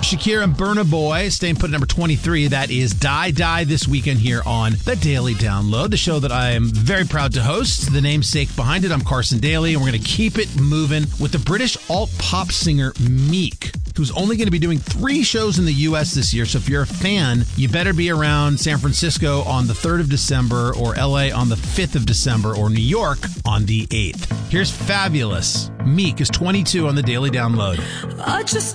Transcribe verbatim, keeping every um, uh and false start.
Shakira and Burna Boy staying put at number twenty-three. That is Die Die this weekend here on The Daily Download, the show that I am very proud to host. The namesake behind it, I'm Carson Daly, and we're going to keep it moving with the British alt-pop singer Meek, who's only going to be doing three shows in the U S this year. So if you're a fan, you better be around San Francisco on the third of December, or L A on the fifth of December, or New York on the eighth. Here's Fabulous. Meek is twenty-two on the Daily Download. I just